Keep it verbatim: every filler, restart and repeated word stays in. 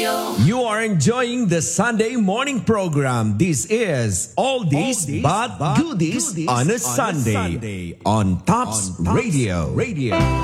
You are enjoying the Sunday morning program. This is Oldies, Oldies but, but Goodies, goodies on a Sunday, on, Sunday, on Tops, on Tops Radio. Radio.